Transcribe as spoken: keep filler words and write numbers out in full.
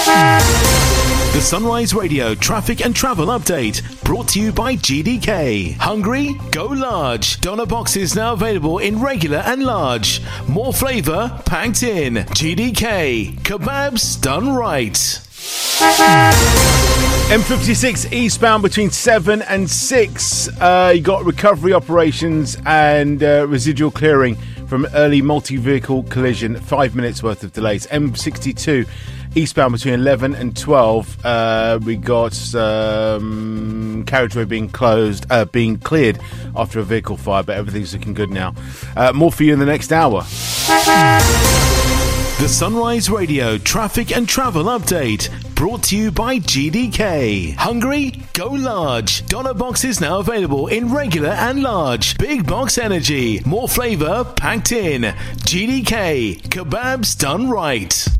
The Sunrise Radio traffic and travel update brought to you by G D K. Hungry? Go large. Doner boxes now available in regular and large. More flavour packed in. G D K. Kebabs done right. M fifty-six eastbound between seven and six. Uh, you got recovery operations and uh, residual clearing from early multi-vehicle collision. Five minutes worth of delays. M sixty-two eastbound between eleven and twelve. Uh, we got um, carriageway being closed, uh, being cleared after a vehicle fire, but everything's looking good now. Uh, more for you in the next hour. The Sunrise Radio traffic and travel update brought to you by G D K. Hungry? Go large. Doner boxes now available in regular and large. Big box energy. More flavour packed in. G D K. Kebabs done right.